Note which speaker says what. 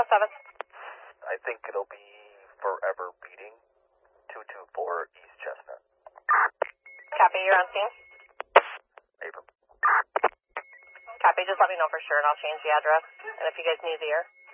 Speaker 1: 707.
Speaker 2: I think it'll be Forever Beating, 224 East Chestnut.
Speaker 1: Copy, you're on scene.
Speaker 2: Abram.
Speaker 1: Copy, just let me know for sure and I'll change the address. And if you guys need the air.